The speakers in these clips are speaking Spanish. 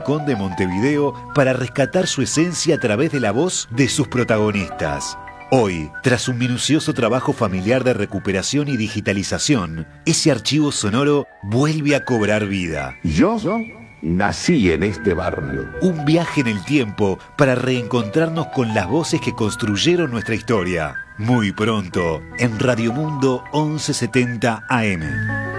rincón de Montevideo para rescatar su esencia a través de la voz de sus protagonistas. Hoy, tras un minucioso trabajo familiar de recuperación y digitalización, ese archivo sonoro vuelve a cobrar vida. Yo nací en este barrio. Un viaje en el tiempo para reencontrarnos con las voces que construyeron nuestra historia. Muy pronto, en Radio Mundo 1170 AM.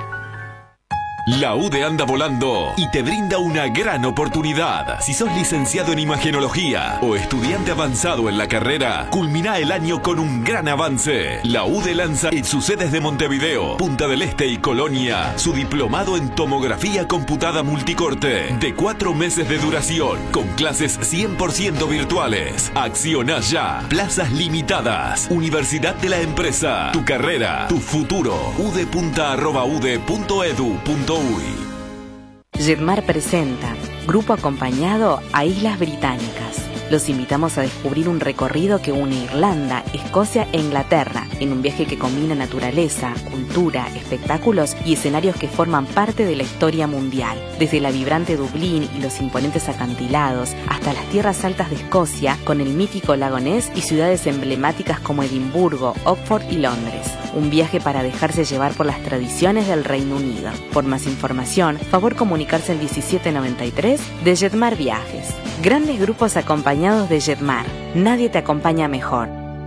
La UDE anda volando y te brinda una gran oportunidad. Si sos licenciado en imagenología o estudiante avanzado en la carrera, culmina el año con un gran avance. La UDE lanza en sus sedes de Montevideo, Punta del Este y Colonia su diplomado en tomografía computada multicorte de 4 meses de duración, con clases 100% virtuales. Acciona ya. Plazas limitadas. Universidad de la Empresa. Tu carrera, tu futuro. udepunta@ude.edu.uy. Jetmar presenta Grupo Acompañado a Islas Británicas. Los invitamos a descubrir un recorrido que une Irlanda, Escocia e Inglaterra, en un viaje que combina naturaleza, cultura, espectáculos y escenarios que forman parte de la historia mundial. Desde la vibrante Dublín y los imponentes acantilados, hasta las tierras altas de Escocia, con el mítico lago Ness y ciudades emblemáticas como Edimburgo, Oxford y Londres. Un viaje para dejarse llevar por las tradiciones del Reino Unido. Por más información, favor comunicarse al 1793 de Jetmar Viajes. Grandes grupos acompañados de Jetmar. Nadie te acompaña mejor.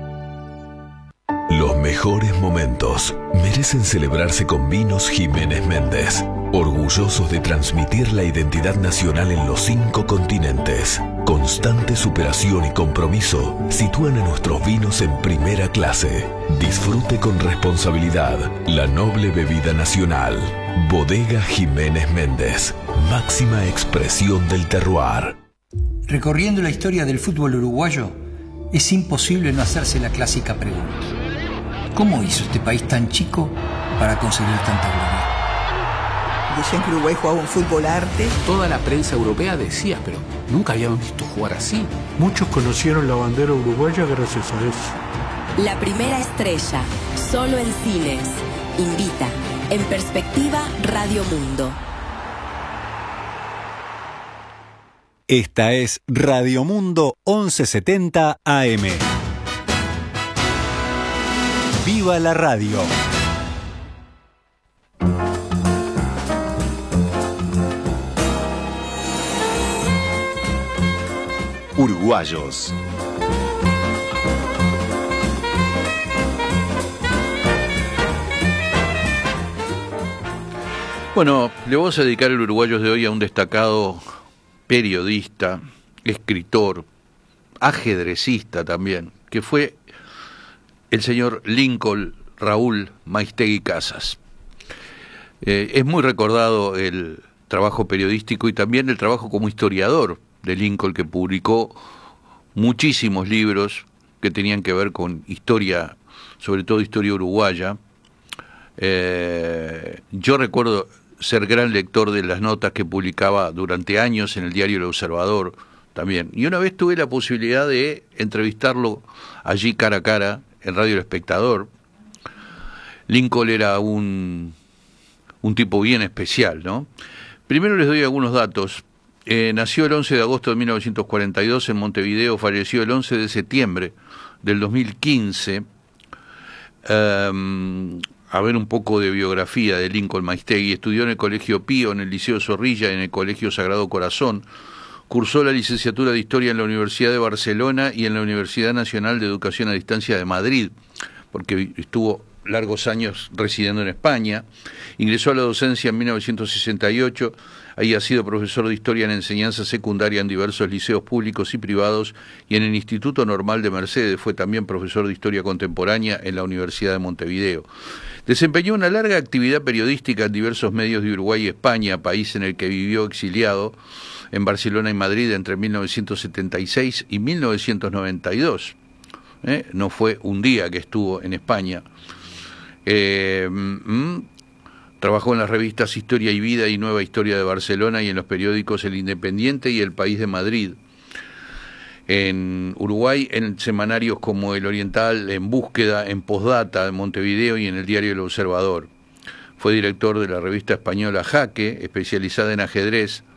Los mejores momentos merecen celebrarse con Vinos Jiménez Méndez. Orgullosos de transmitir la identidad nacional en los 5 continentes. Constante superación y compromiso sitúan a nuestros vinos en primera clase. Disfrute con responsabilidad la noble bebida nacional. Bodega Jiménez Méndez. Máxima expresión del terroir. Recorriendo la historia del fútbol uruguayo, es imposible no hacerse la clásica pregunta. ¿Cómo hizo este país tan chico para conseguir tanta gloria? Decían que Uruguay jugaba un fútbol arte. Toda la prensa europea decía, pero nunca habíamos visto jugar así. Muchos conocieron la bandera uruguaya gracias a eso. La primera estrella, solo en cines. Invita, en perspectiva, Radio Mundo. Esta es Radio Mundo 1170 AM. ¡Viva la radio! Uruguayos. Bueno, le vamos a dedicar el Uruguayos de hoy a un destacado periodista, escritor, ajedrecista también, que fue el señor Lincoln Raúl Maiztegui Casas. Es muy recordado el trabajo periodístico y también el trabajo como historiador de Lincoln, que publicó muchísimos libros que tenían que ver con historia, sobre todo historia uruguaya. Yo recuerdo ser gran lector de las notas que publicaba durante años en el diario El Observador también. Y una vez tuve la posibilidad de entrevistarlo allí cara a cara en Radio El Espectador. Lincoln era un tipo bien especial, ¿no? Primero les doy algunos datos. Nació el 11 de agosto de 1942 en Montevideo, falleció el 11 de septiembre del 2015. A ver un poco de biografía de Lincoln Maiztegui. Estudió en el Colegio Pío, en el Liceo Zorrilla, en el Colegio Sagrado Corazón. Cursó la licenciatura de Historia en la Universidad de Barcelona y en la Universidad Nacional de Educación a Distancia de Madrid, porque estuvo largos años residiendo en España. Ingresó a la docencia en 1968. Ahí ha sido profesor de Historia en enseñanza secundaria en diversos liceos públicos y privados, y en el Instituto Normal de Mercedes fue también profesor de Historia Contemporánea en la Universidad de Montevideo. Desempeñó una larga actividad periodística en diversos medios de Uruguay y España, país en el que vivió exiliado en Barcelona y Madrid entre 1976 y 1992. No fue un día que estuvo en España. Trabajó en las revistas Historia y Vida y Nueva Historia de Barcelona y en los periódicos El Independiente y El País de Madrid. En Uruguay, en semanarios como El Oriental, En Búsqueda, en Postdata, en Montevideo y en el diario El Observador. Fue director de la revista española Jaque, especializada en ajedrez,